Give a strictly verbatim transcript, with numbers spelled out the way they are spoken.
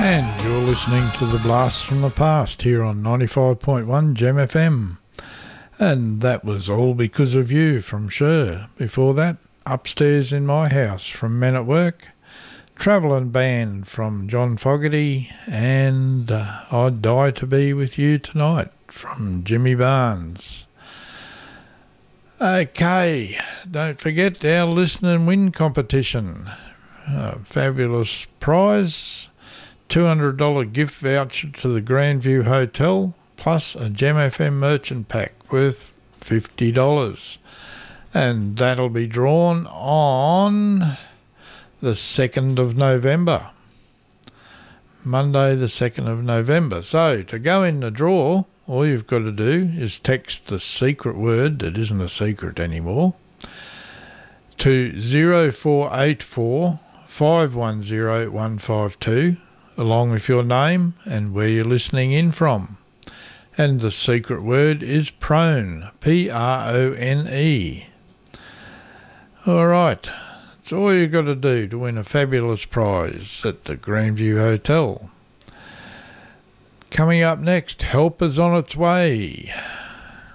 And you're listening to The Blast from the Past here on ninety-five point one Gem F M. And that was All Because of You from Cher. Before that, Upstairs in My House from Men at Work, Travelling Band from John Fogerty, and uh, I'd Die to Be With You Tonight from Jimmy Barnes. Okay, don't forget our Listen and Win competition. A fabulous prize, two hundred dollars gift voucher to the Grandview Hotel, plus a Gem F M merchant pack worth fifty dollars. And that'll be drawn on the second of November. Monday the second of November. So to go in the draw, all you've got to do is text the secret word that isn't a secret anymore to zero four eight four, five one zero, one five two along with your name and where you're listening in from. And the secret word is prone, P R O N E. All right, that's all you've got to do to win a fabulous prize at the Grandview Hotel. Coming up next, Help is on its way.